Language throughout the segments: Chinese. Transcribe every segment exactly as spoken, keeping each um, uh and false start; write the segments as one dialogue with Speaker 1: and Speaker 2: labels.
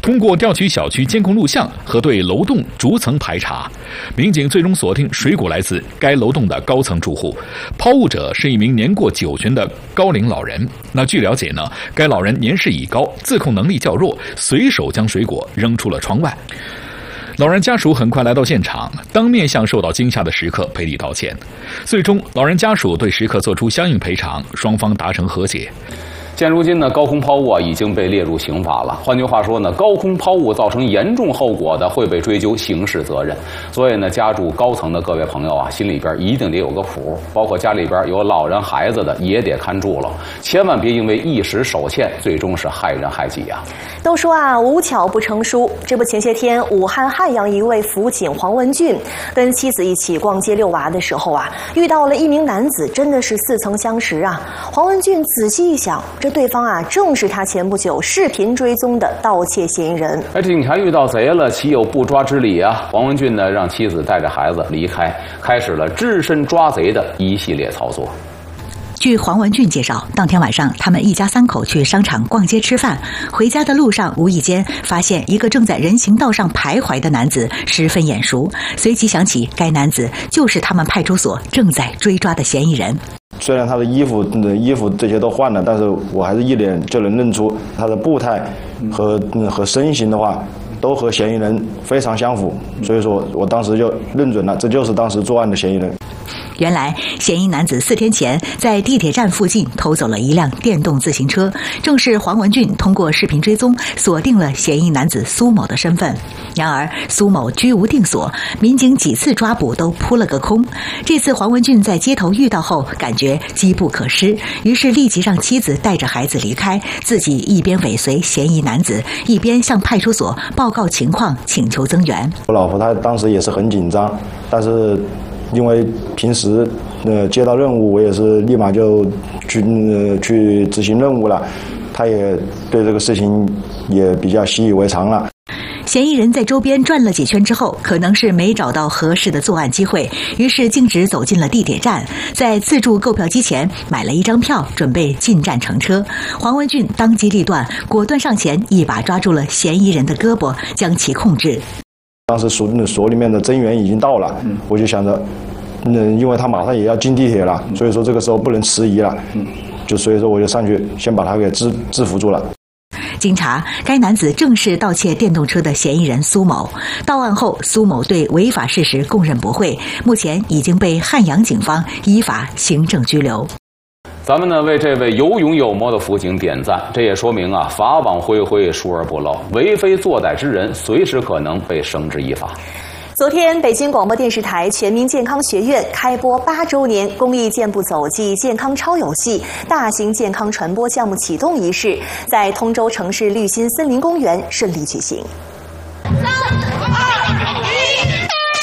Speaker 1: 通过调取小区监控录像和对楼栋逐层排查，民警最终锁定水果来自该楼栋的高层住户，抛物者是一名年过九旬的高龄老人。那据了解呢，该老人年事已高，自控能力较弱，随手将水果扔出了窗外。老人家属很快来到现场，当面向受到惊吓的食客赔礼道歉。最终，老人家属对食客作出相应赔偿，双方达成和解。
Speaker 2: 现如今呢，高空抛物啊已经被列入刑法了。换句话说呢，高空抛物造成严重后果的会被追究刑事责任。所以呢，家住高层的各位朋友啊，心里边一定得有个谱，包括家里边有老人孩子的也得看住了，千万别因为一时手欠，最终是害人害己啊。
Speaker 3: 都说啊，无巧不成书。这不，前些天武汉汉阳一位辅警黄文俊跟妻子一起逛街遛娃的时候啊，遇到了一名男子，真的是似曾相识啊。黄文俊仔细一想，这对方啊，正是他前不久视频追踪的盗窃嫌疑人。
Speaker 2: 哎，警察遇到贼了，岂有不抓之理啊？黄文俊呢，让妻子带着孩子离开，开始了只身抓贼的一系列操作。
Speaker 4: 据黄文俊介绍，当天晚上他们一家三口去商场逛街吃饭，回家的路上无意间发现一个正在人行道上徘徊的男子，十分眼熟，随即想起该男子就是他们派出所正在追抓的嫌疑人。
Speaker 5: 虽然他的衣服、衣服这些都换了，但是我还是一眼就能认出他的步态和和身形的话，都和嫌疑人非常相符，所以说我当时就认准了，这就是当时作案的嫌疑人。
Speaker 4: 原来，嫌疑男子四天前在地铁站附近偷走了一辆电动自行车，正是黄文俊通过视频追踪锁定了嫌疑男子苏某的身份。然而，苏某居无定所，民警几次抓捕都扑了个空。这次黄文俊在街头遇到后，感觉机不可失，于是立即让妻子带着孩子离开，自己一边尾随嫌疑男子，一边向派出所报告情况，请求增援。
Speaker 5: 我老婆她当时也是很紧张，但是因为平时呃接到任务，我也是立马就去呃去执行任务了，他也对这个事情也比较习以为常了。
Speaker 4: 嫌疑人在周边转了几圈之后，可能是没找到合适的作案机会，于是径直走进了地铁站，在自助购票机前买了一张票，准备进站乘车。黄文俊当机立断，果断上前一把抓住了嫌疑人的胳膊，将其控制。
Speaker 5: 当时所所里面的增援已经到了，嗯、我就想着，嗯，因为他马上也要进地铁了，所以说这个时候不能迟疑了，嗯、就所以说我就上去先把他给制制服住了。
Speaker 4: 经查，该男子正是盗窃电动车的嫌疑人苏某。到案后，苏某对违法事实供认不讳，目前已经被汉阳警方依法行政拘留。
Speaker 2: 咱们呢为这位有勇有谋的辅警点赞，这也说明啊，法网恢恢，疏而不漏，为非作歹之人随时可能被绳之以法。
Speaker 3: 昨天，北京广播电视台全民健康学院开播八周年公益健步走暨健康超游戏大型健康传播项目启动仪式，在通州城市绿心森林公园顺利举行。三二一。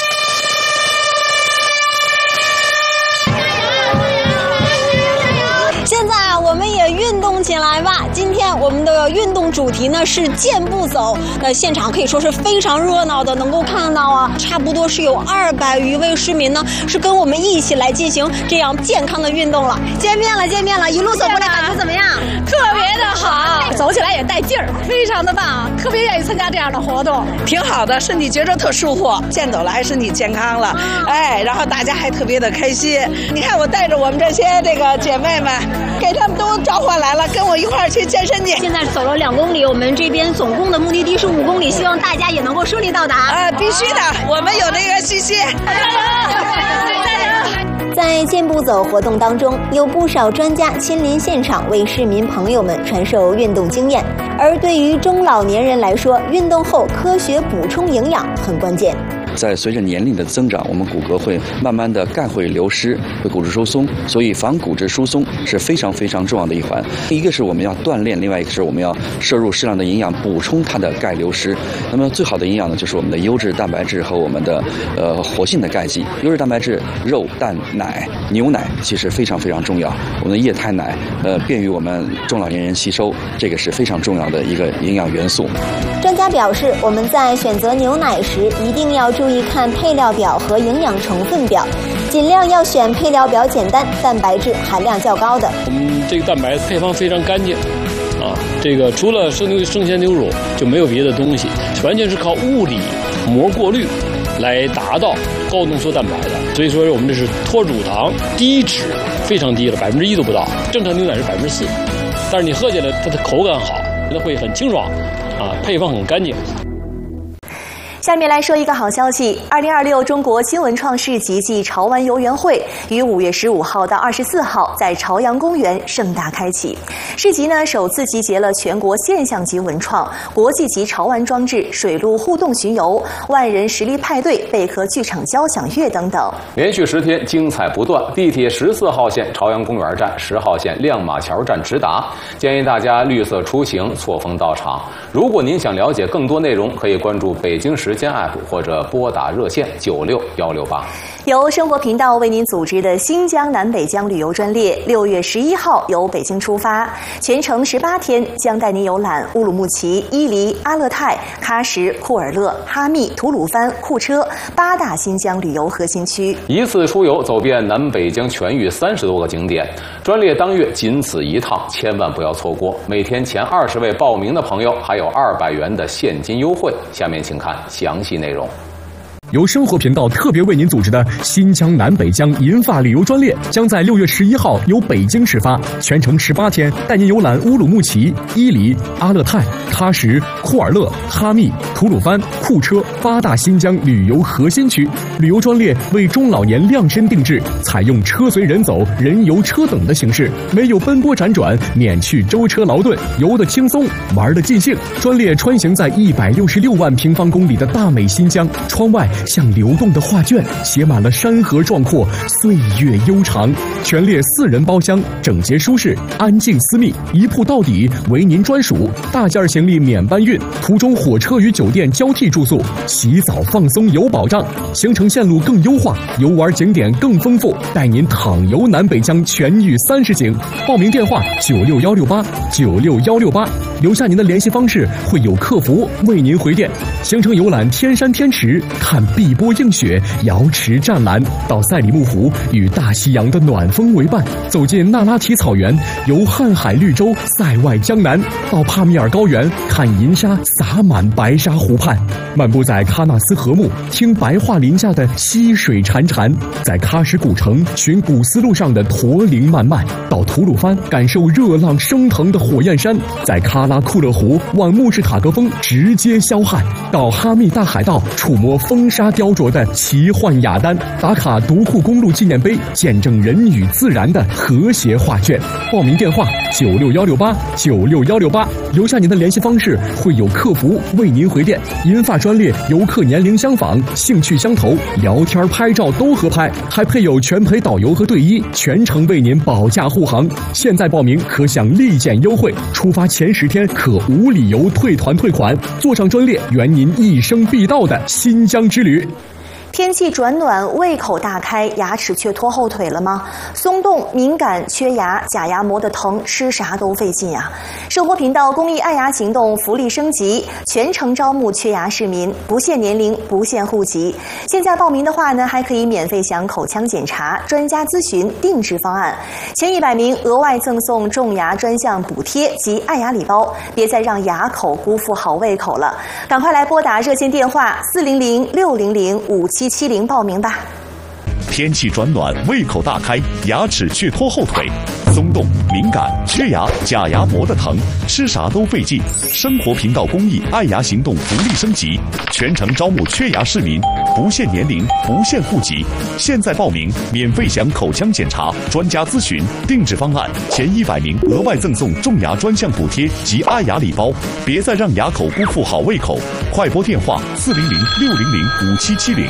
Speaker 3: 现在啊，我们也运动起来吧！今天我们的运动主题呢是健步走，那现场可以说是非常热闹的，能够看到啊，差不多是有二百余位市民呢，是跟我们一起来进行这样健康的运动了。见面了，见面了，一路走过来感觉怎么样？
Speaker 6: 特别的好，走起来也带劲儿，非常的棒，特别愿意参加这样的活动，
Speaker 7: 挺好的，身体觉着特舒服，健走了还身体健康了，哎，然后大家还特别的开心。你看我带着我们这些这个姐妹们，给他们都召唤来了，跟我一块儿去健身去。
Speaker 3: 现在走了两公里，我们这边总共的目的地是五公里，希望大家也能够顺利到达。
Speaker 7: 啊，必须的，我们有这个信心。加油！
Speaker 3: 加油！在健步走活动当中，有不少专家亲临现场，为市民朋友们传授运动经验。而对于中老年人来说，运动后科学补充营养很关键。
Speaker 8: 在随着年龄的增长，我们骨骼会慢慢的钙会流失，会骨质疏松，所以防骨质疏松是非常非常重要的一环。一个是我们要锻炼，另外一个是我们要摄入适量的营养，补充它的钙流失。那么最好的营养呢，就是我们的优质蛋白质和我们的呃活性的钙剂。优质蛋白质，肉、蛋、奶、牛奶其实非常非常重要。我们的液态奶呃便于我们中老年人吸收，这个是非常重要的一个营养元素。
Speaker 3: 专家表示，我们在选择牛奶时一定要注意看配料表和营养成分表，尽量要选配料表简单、蛋白质含量较高的。
Speaker 9: 我们这个蛋白配方非常干净，啊， 这个除了生牛生鲜牛乳就没有别的东西，完全是靠物理膜过滤来达到高浓缩蛋白的。所以说我们这是脱乳糖低脂，非常低了，百分之一都不到。正常牛奶是百分之四，但是你喝起来它的口感好，它会很清爽，啊，配方很干净。
Speaker 10: 下面来说一个好消息，二零二六中国新文创市集暨潮玩游园会于五月十五号到二十四号在朝阳公园盛大开启。市集呢首次集结了全国现象级文创、国际级潮玩装置、水陆互动巡游、万人实力派对、贝壳剧场交响乐等等。
Speaker 2: 连续十天精彩不断，地铁十四号线朝阳公园站、十号线亮马桥站直达，建议大家绿色出行，错峰到场。如果您想了解更多内容，可以关注北京时间 app 或者拨打热线九六幺六八。
Speaker 10: 由生活频道为您组织的新疆南北疆旅游专列，六月十一号由北京出发，全程十八天，将带您游览乌鲁木齐、伊犁、阿勒泰、喀什、库尔勒、哈密、吐鲁番、库车八大新疆旅游核心区，
Speaker 2: 一次出游走遍南北疆全域三十多个景点。专列当月仅此一趟，千万不要错过。每天前二十位报名的朋友还有二百元的现金优惠。下面请看详细内容。
Speaker 11: 由生活频道特别为您组织的新疆南北疆银发旅游专列，将在六月十一号由北京始发，全程十八天，带您游览乌鲁木齐、伊犁、阿勒泰、喀什、库尔勒、哈密、吐鲁番、库车八大新疆旅游核心区。旅游专列为中老年量身定制，采用车随人走、人游车等的形式，没有奔波辗转，免去舟车劳顿，游得轻松，玩得尽兴。专列穿行在一百六十六万平方公里的大美新疆，窗外像流动的画卷，写满了山河壮阔，岁月悠长。全列四人包厢，整洁舒适，安静私密，一铺到底，为您专属。大件行李免搬运，途中火车与酒店交替住宿，洗澡放松有保障。行程线路更优化，游玩景点更丰富，带您淌游南北疆全域三十景。报名电话九六幺六八九六幺六八，留下您的联系方式，会有客服为您回电。行程游览天山天池，看碧波映雪，瑶池湛蓝，到赛里木湖，与大西洋的暖风为伴，走进那拉提草原，游瀚海绿洲，塞外江南，到帕米尔高原，看银沙洒满白沙湖畔，漫步在喀纳斯河木，听白桦林下的溪水潺潺，在喀什古城寻古丝路上的驼铃漫漫，到吐鲁番感受热浪升腾的火焰山，在喀拉库勒湖望穆士塔格峰直接霄汉，到哈密大海道触摸风沙雕琢的奇幻雅丹，打卡独库公路纪念碑，见证人与自然的和谐画卷。报名电话九六幺六八九六幺六八，留下您的联系方式，会有客服为您回电。银发专列游客年龄相仿，兴趣相投，聊天拍照都合拍，还配有全陪导游和队医，全程为您保驾护航。现在报名可享立减优惠，出发前十天可无理由退团退款，坐上专列圆您一生必到的新疆之旅。
Speaker 10: 天气转暖，胃口大开，牙齿却拖后腿了吗？松动、敏感、缺牙，假牙磨得疼，吃啥都费劲啊！生活频道公益爱牙行动福利升级，全程招募缺牙市民，不限年龄，不限户籍。现在报名的话呢，还可以免费享口腔检查、专家咨询、定制方案，前一百名额外赠送种牙专项补贴及爱牙礼包。别再让牙口辜负好胃口了，赶快来拨打热线电话四零零六零零五七七零报名吧。
Speaker 12: 天气转暖，胃口大开，牙齿却拖后腿，松动、敏感、缺牙，假牙磨得疼，吃啥都费劲。生活频道公益爱牙行动福利升级，全程招募缺牙市民，不限年龄，不限户籍。现在报名，免费享口腔检查、专家咨询、定制方案，前一百名额外赠送种牙专项补贴及爱牙礼包。别再让牙口辜负好胃口，快拨电话四零零六零零五七七零。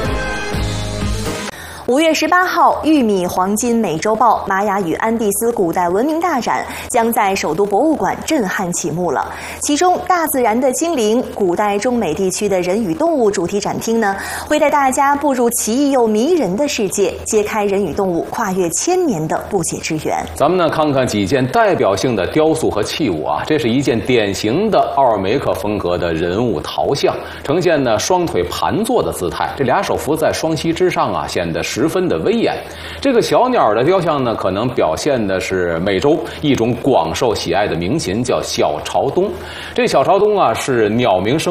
Speaker 10: 五月十八号，玉米黄金美洲豹玛雅与安第斯古代文明大展将在首都博物馆震撼启幕了。其中，大自然的精灵、古代中美地区的人与动物主题展厅呢，会带大家步入奇异又迷人的世界，揭开人与动物跨越千年的不解之缘。
Speaker 2: 咱们呢，看看几件代表性的雕塑和器物啊。这是一件典型的奥尔梅克风格的人物陶像，呈现呢双腿盘坐的姿态，这俩手扶在双膝之上啊，显得十十分的威严。这个小鸟的雕像呢，可能表现的是美洲一种广受喜爱的鸣禽，叫小朝东。这小朝东啊，是鸟鸣声